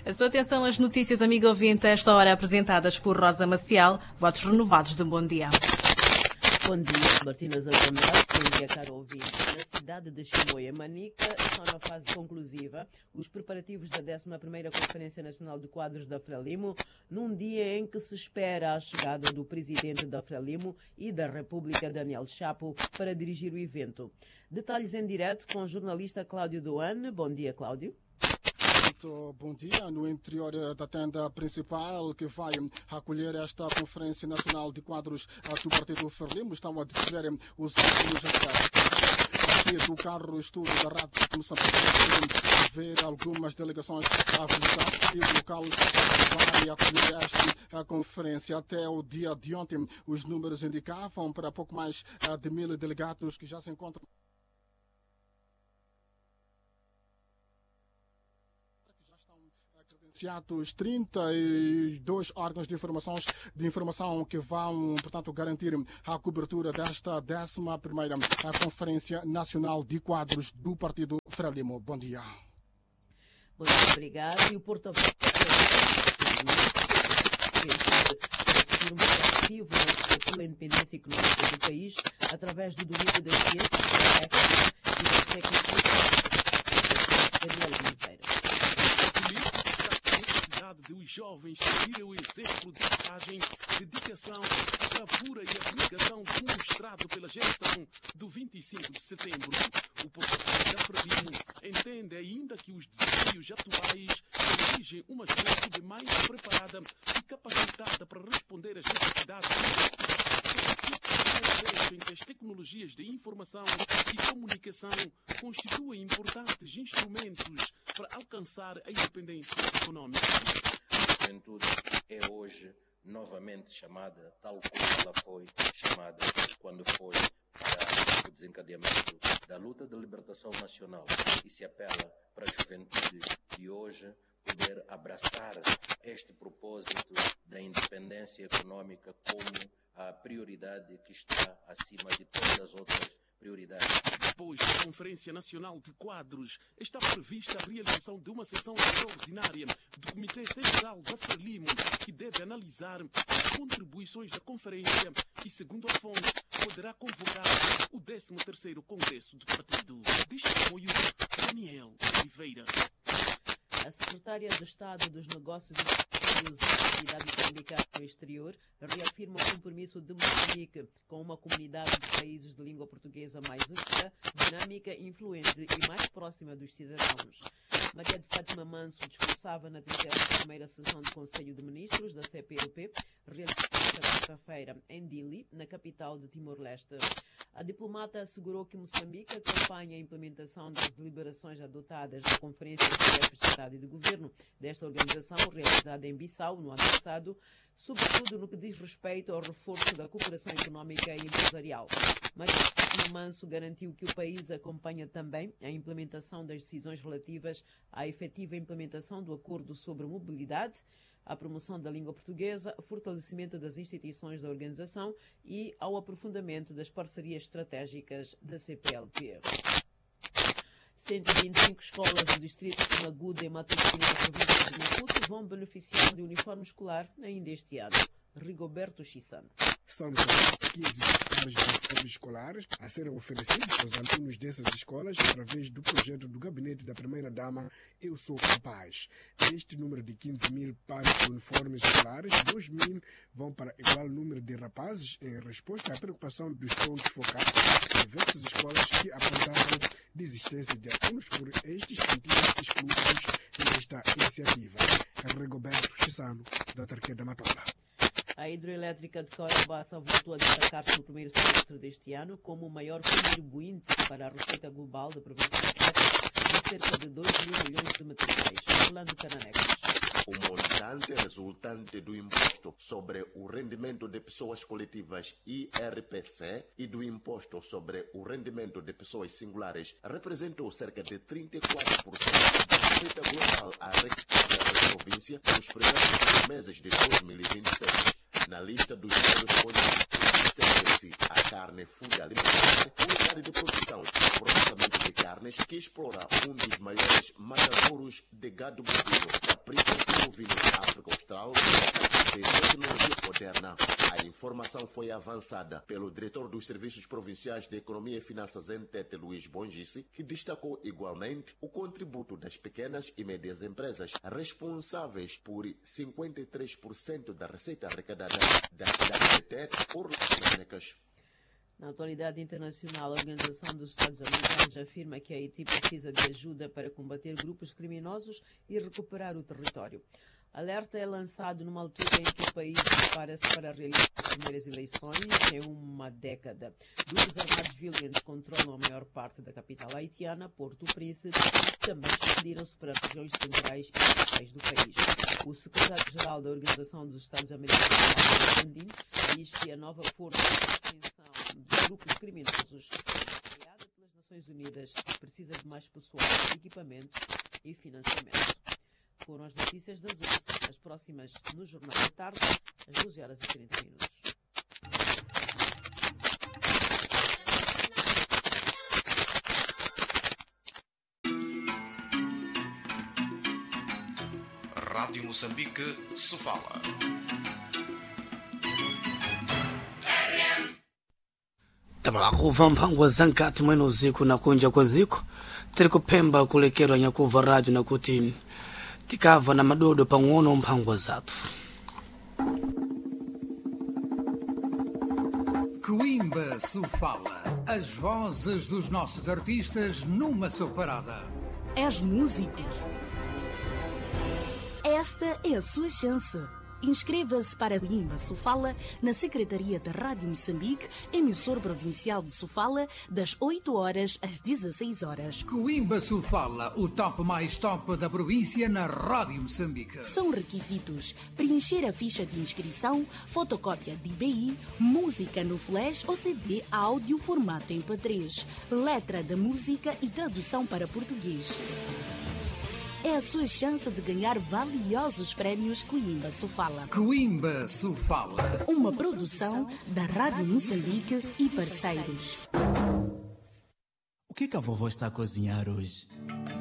A sua atenção às notícias, amigo ouvinte, a esta hora apresentadas por Rosa Maciel. Votos renovados de um bom dia. Bom dia, Martina Zanzamar. Bom dia, caro ouvinte. Na cidade de Chimoio, Manica, estão na fase conclusiva os preparativos da 11ª Conferência Nacional de Quadros da Frelimo, num dia em que se espera a chegada do presidente da Frelimo e da República, Daniel Chapo, para dirigir o evento. Detalhes em direto com o jornalista Cláudio Doane. Bom dia, Cláudio. Bom dia. No interior da tenda principal que vai acolher esta Conferência Nacional de Quadros do Partido Frelimo estão a decorrer os últimos aqui do carro estudo da Rádio começamos a ver algumas delegações a visitar e o local vai acolher esta conferência. Até o dia de ontem os números indicavam para pouco mais de 1.000 delegados que já se encontram. 32 órgãos de informação que vão, portanto, garantir a cobertura desta 11ª Conferência Nacional de Quadros do Partido Frelimo. Bom dia. Muito obrigado. E o porta-voz pela independência econômica do país através do domínio das ciências, e das técnicas. Gabriel Oliveira. De os jovens seguirem o exemplo de coragem, dedicação, bravura e abnegação demonstrado pela geração do 25 de setembro. O porta-voz da Frelimo entende ainda que os desafios atuais exigem uma juventude mais preparada e capacitada para responder às necessidades em que as tecnologias de informação e comunicação constituem importantes instrumentos para alcançar a independência econômica. A juventude é hoje novamente chamada, tal como ela foi chamada quando foi para o desencadeamento da luta de libertação nacional, e se apela para a juventude de hoje poder abraçar este propósito da independência econômica como a prioridade que está acima de todas as outras prioridades. Depois da Conferência Nacional de Quadros, está prevista a realização de uma sessão extraordinária do Comitê Central da Frelimo, que deve analisar as contribuições da conferência e, segundo a fonte, poderá convocar o 13º Congresso do Partido. Diz apoio Daniel Oliveira. A secretária de Estado dos Negócios Estrangeiros e Atividades Econômicas no Exterior reafirma o compromisso de Moçambique com uma comunidade de países de língua portuguesa mais única, dinâmica, influente e mais próxima dos cidadãos. Maria de Fátima Manso discursava na 31ª sessão do Conselho de Ministros da CPLP, realizada esta quarta-feira em Dili, na capital de Timor-Leste. A diplomata assegurou que Moçambique acompanha a implementação das deliberações adotadas na Conferência de Chefes de Estado e de Governo desta organização, realizada em Bissau no ano passado, sobretudo no que diz respeito ao reforço da cooperação econômica e empresarial. Maria Manso garantiu que o país acompanha também a implementação das decisões relativas à efetiva implementação do Acordo sobre Mobilidade, à promoção da língua portuguesa, ao fortalecimento das instituições da organização e ao aprofundamento das parcerias estratégicas da CPLP. 125 escolas do distrito de Maguda, em Matosinhos, na província de Maputo, vão beneficiar de uniforme escolar ainda este ano. Rigoberto Chissano. São 15 pares de uniformes escolares a serem oferecidos aos alunos dessas escolas através do projeto do gabinete da primeira-dama Eu Sou Capaz. Deste número de 15.000 pares de uniformes escolares, 2.000 vão para igual número de rapazes em resposta à preocupação dos pontos focais de diversas escolas que apontaram desistência de alunos por estes sentirem-se excluídos nesta iniciativa. Rigoberto Chissano, da Tarqueda Matola. A hidroelétrica de Corabaça voltou a destacar-se no primeiro semestre deste ano como o maior contribuinte para a receita global da província de Tete, de cerca de 2 mil milhões de meticais. Orlando Cananecas. O montante resultante do imposto sobre o rendimento de pessoas coletivas IRPC e do imposto sobre o rendimento de pessoas singulares representou cerca de 34% da receita global arrecadada pela província nos primeiros meses de 2026. Na lista dos números segue-se a carne fundo alimentar, unidade de produção e processamento de carnes que explora um dos maiores matadouros de gado bovino, capricho e bovino da África Austral, de tecnologia moderna. A informação foi avançada pelo diretor dos Serviços Provinciais de Economia e Finanças Entete, Luís Bongice, que destacou igualmente o contributo das pequenas e médias empresas, responsáveis por 53% da receita arrecadada da cidade de Tete por técnicas. Na atualidade internacional, a Organização dos Estados Americanos afirma que Haiti precisa de ajuda para combater grupos criminosos e recuperar o território. Alerta é lançado numa altura em que o país prepara-se para realizar as primeiras eleições em uma década. Grupos armados violentos controlam a maior parte da capital haitiana, Porto Príncipe, e também expandiram-se para regiões centrais e centrais do país. O secretário-geral da Organização dos Estados Americanos, diz que a nova força de prevenção dos grupos criminosos, criada pelas Nações Unidas, precisa de mais pessoal, equipamento e financiamento. Foram as notícias das 11, as próximas no Jornal da Tarde, às 12h30. Rádio Moçambique, Sofala. Tabala kuva mpango wa zankati mweno ziku na kunja kwa ziku tiri kupemba kulekerwa nyakuva radio na kuti tikava na madodo pang'ono mpango zatu. Coimba Sofala, as vozes dos nossos artistas numa só parada. És músico? Esta é a sua chance. Inscreva-se para Coimba Sofala na Secretaria da Rádio Moçambique, emissor provincial de Sofala, das 8h às 16h. Coimba Sofala, o top mais top da província na Rádio Moçambique. São requisitos: preencher a ficha de inscrição, fotocópia de IBI, música no flash ou CD áudio formato MP3, letra da música e tradução para português. É a sua chance de ganhar valiosos prémios Coimba Sofala. Coimba Sofala. Uma produção da Rádio Moçambique e parceiros. O que a vovó está a cozinhar hoje?